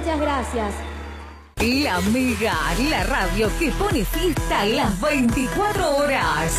Muchas gracias. La Mega, la radio que pone fiesta las 24 horas.